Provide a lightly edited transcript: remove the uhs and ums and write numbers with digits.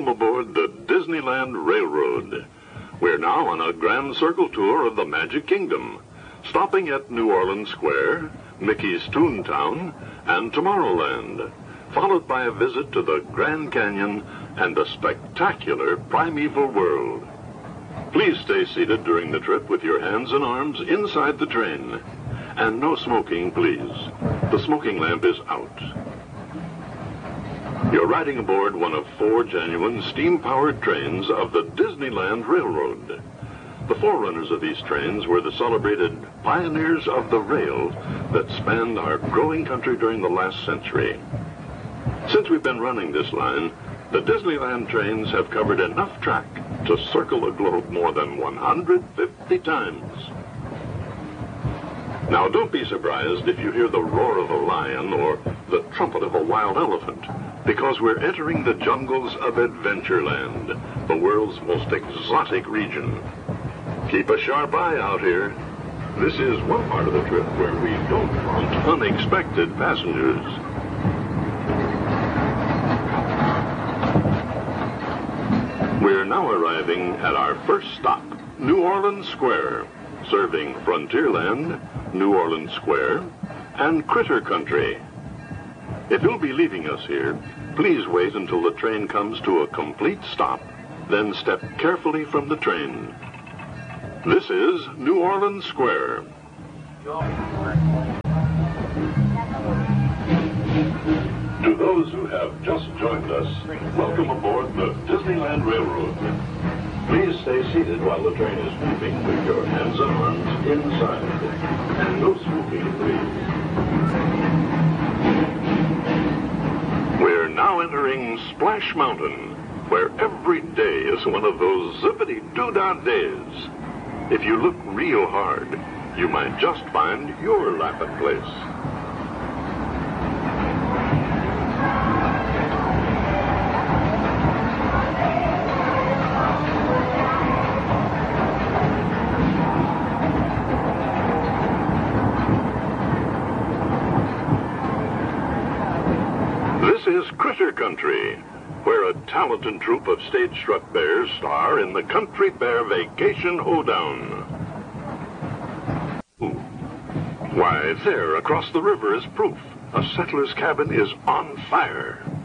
Welcome aboard the Disneyland Railroad. We're now on a grand circle tour of the Magic Kingdom, stopping at New Orleans Square, Mickey's Toontown, and Tomorrowland, followed by a visit to the Grand Canyon and the spectacular Primeval World. Please stay seated during the trip with your hands and arms inside the train. And no smoking, please. The smoking lamp is out. You're riding aboard one of 4 genuine steam-powered trains of the Disneyland Railroad. The forerunners of these trains were the celebrated pioneers of the rail that spanned our growing country during the last century. Since we've been running this line, the Disneyland trains have covered enough track to circle the globe more than 150 times. Now, don't be surprised if you hear the roar of a lion or the trumpet of a wild elephant, because we're entering the jungles of Adventureland, the world's most exotic region. Keep a sharp eye out here. This is one part of the trip where we don't want unexpected passengers. We're now arriving at our first stop, New Orleans Square, serving Frontierland, New Orleans Square, and Critter Country. If you'll be leaving us here, please wait until the train comes to a complete stop, then step carefully from the train. This is New Orleans Square. To those who have just joined us, welcome aboard the Disneyland Railroad. Please stay seated while the train is moving with your hands and arms inside. And no smoking, please. We're now entering Splash Mountain, where every day is one of those zippity-doo-dah days. If you look real hard, you might just find your laughing place. This is Critter Country, where a talented troupe of stage-struck bears star in the Country Bear Vacation Hoedown. Why, there across the river is proof. A settler's cabin is on fire.